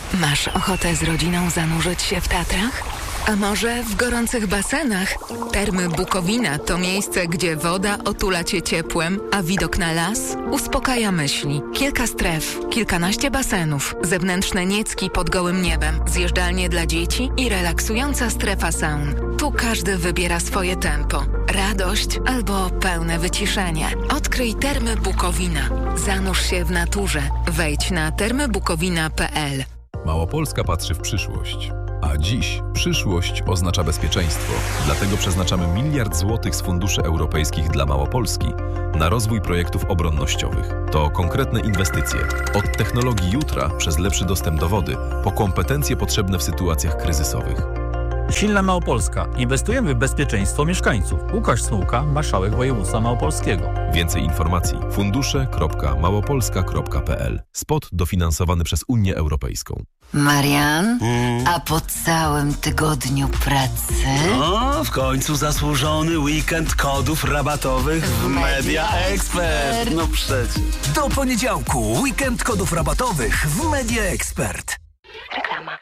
Masz ochotę z rodziną zanurzyć się w Tatrach? A może w gorących basenach? Termy Bukowina to miejsce, gdzie woda otula cię ciepłem, a widok na las uspokaja myśli. Kilka stref, kilkanaście basenów, zewnętrzne niecki pod gołym niebem, zjeżdżalnie dla dzieci i relaksująca strefa saun. Tu każdy wybiera swoje tempo. Radość albo pełne wyciszenie. Odkryj Termy Bukowina. Zanurz się w naturze. Wejdź na termybukowina.pl. Małopolska patrzy w przyszłość. A dziś przyszłość oznacza bezpieczeństwo. Dlatego przeznaczamy 1 miliard złotych z funduszy europejskich dla Małopolski na rozwój projektów obronnościowych. To konkretne inwestycje. Od technologii jutra przez lepszy dostęp do wody, po kompetencje potrzebne w sytuacjach kryzysowych. Silna Małopolska. Inwestujemy w bezpieczeństwo mieszkańców. Łukasz Smułka, marszałek województwa małopolskiego. Więcej informacji fundusze.małopolska.pl. Spot dofinansowany przez Unię Europejską. Marian, a po całym tygodniu pracy? O, w końcu zasłużony weekend kodów rabatowych w Media Expert. No przecież. Do poniedziałku weekend kodów rabatowych w Media Expert. Reklama.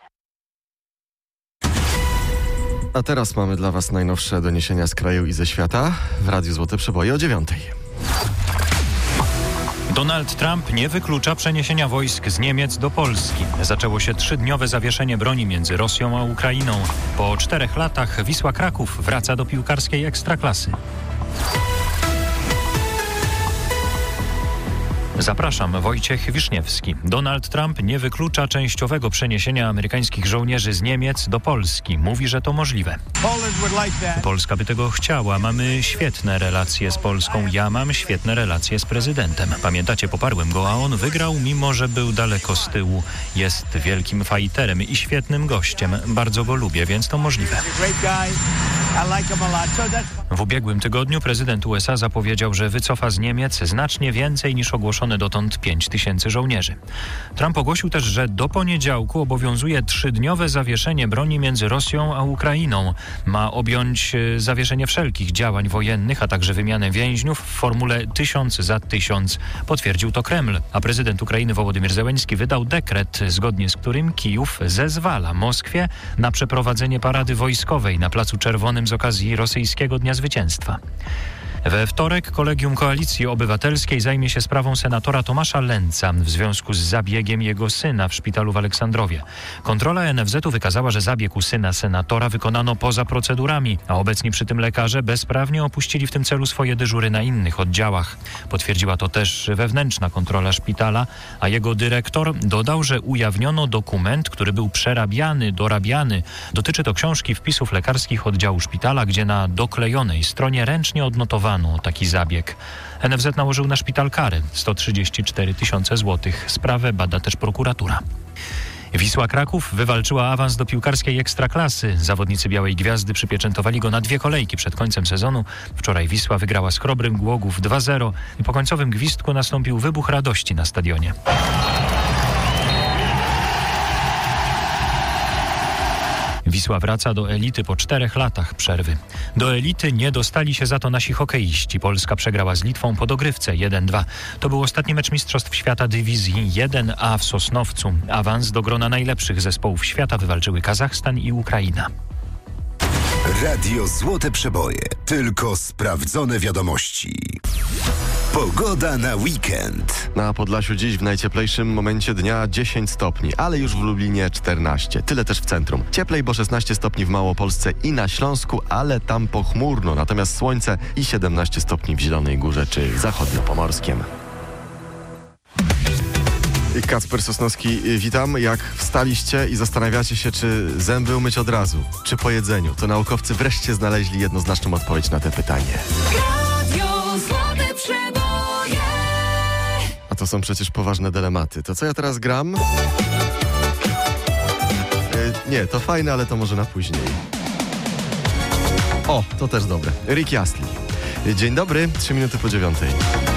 A teraz mamy dla Was najnowsze doniesienia z kraju i ze świata w Radiu Złote Przeboje o 9:00. Donald Trump nie wyklucza przeniesienia wojsk z Niemiec do Polski. Zaczęło się 3-dniowe zawieszenie broni między Rosją a Ukrainą. Po 4 latach Wisła Kraków wraca do piłkarskiej ekstraklasy. Zapraszam, Wojciech Wiszniewski. Donald Trump nie wyklucza częściowego przeniesienia amerykańskich żołnierzy z Niemiec do Polski. Mówi, że to możliwe. Polska by tego chciała. Mamy świetne relacje z Polską. Ja mam świetne relacje z prezydentem. Pamiętacie, poparłem go, a on wygrał, mimo że był daleko z tyłu. Jest wielkim fajterem i świetnym gościem. Bardzo go lubię, więc to możliwe. W ubiegłym tygodniu prezydent USA zapowiedział, że wycofa z Niemiec znacznie więcej niż ogłoszone dotąd 5000 żołnierzy. Trump ogłosił też, że do poniedziałku obowiązuje 3-dniowe zawieszenie broni między Rosją a Ukrainą. Ma objąć zawieszenie wszelkich działań wojennych, a także wymianę więźniów w formule 1000 za 1000. Potwierdził to Kreml, a prezydent Ukrainy Wołodymyr Zełenski wydał dekret, zgodnie z którym Kijów zezwala Moskwie na przeprowadzenie parady wojskowej na Placu Czerwonym z okazji rosyjskiego Dnia Zwycięstwa. We wtorek Kolegium Koalicji Obywatelskiej zajmie się sprawą senatora Tomasza Lęca w związku z zabiegiem jego syna w szpitalu w Aleksandrowie. Kontrola NFZ-u wykazała, że zabieg u syna senatora wykonano poza procedurami, a obecni przy tym lekarze bezprawnie opuścili w tym celu swoje dyżury na innych oddziałach. Potwierdziła to też wewnętrzna kontrola szpitala, a jego dyrektor dodał, że ujawniono dokument, który był przerabiany, dorabiany. Dotyczy to książki wpisów lekarskich oddziału szpitala, gdzie na doklejonej stronie ręcznie odnotowano taki zabieg. NFZ nałożył na szpital karę 134 000 złotych. Sprawę bada też prokuratura. Wisła Kraków wywalczyła awans do piłkarskiej ekstraklasy. Zawodnicy Białej Gwiazdy przypieczętowali go na 2 kolejki przed końcem sezonu. Wczoraj Wisła wygrała z Chrobrym Głogów 2-0 i po końcowym gwizdku nastąpił wybuch radości na stadionie. Wisła wraca do elity po 4 latach przerwy. Do elity nie dostali się za to nasi hokeiści. Polska przegrała z Litwą po dogrywce 1-2. To był ostatni mecz Mistrzostw Świata Dywizji 1A w Sosnowcu. Awans do grona najlepszych zespołów świata wywalczyły Kazachstan i Ukraina. Radio Złote Przeboje. Tylko sprawdzone wiadomości. Pogoda na weekend. Na Podlasiu dziś w najcieplejszym momencie dnia 10 stopni, ale już w Lublinie 14. Tyle też w centrum. Cieplej, bo 16 stopni w Małopolsce i na Śląsku, ale tam pochmurno. Natomiast słońce i 17 stopni w Zielonej Górze czy zachodniopomorskiem. Kacper Sosnowski, witam. Jak wstaliście i zastanawiacie się, czy zęby umyć od razu, czy po jedzeniu, to naukowcy wreszcie znaleźli jednoznaczną odpowiedź na te pytanie. Radio Złote Przeboje. A to są przecież poważne dylematy. To co ja teraz gram? Nie, to fajne, ale to może na później. O, to też dobre. Rick Astley. Dzień dobry, 3 minuty po 9:00.